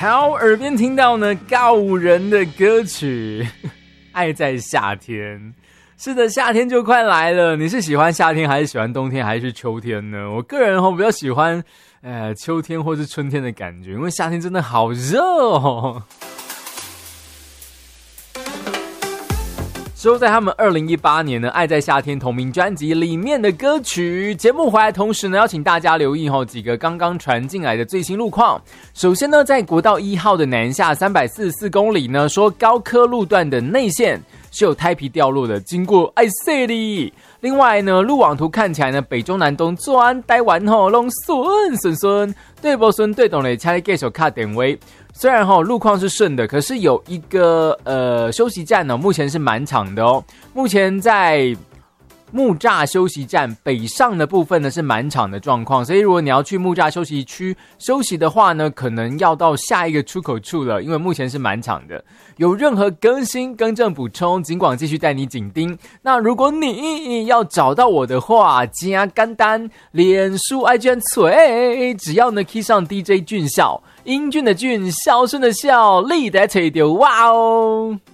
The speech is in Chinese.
好，耳边听到呢告五人的歌曲《爱在夏天》。是的，夏天就快来了，你是喜欢夏天还是喜欢冬天还是秋天呢？我个人比较喜欢秋天或是春天的感觉，因为夏天真的好热哦。收在他们2018年呢《爱在夏天》同名专辑里面的歌曲。节目回来同时呢，要请大家留意几个刚刚传进来的最新路况。首先呢，在国道1号的南下344公里呢，说高科路段的内线是有胎皮掉落的，经过爱塞里。另外呢，路网图看起来呢，北中南东转台湾拢顺，对不顺对懂嘞，请你继续看点位。虽然路况是顺的，可是有一个休息站呢，目前是满场的哦。目前在木栅休息站北上的部分呢是满场的状况，所以如果你要去木栅休息区休息的话呢，可能要到下一个出口处了，因为目前是满场的。有任何更新更正补充，尽管继续带你紧盯。那如果你要找到我的话，真简单，脸书 IG 吹，只要呢 key 上 DJ 俊孝，英俊的俊，孝顺的孝，你在吹到哇哦。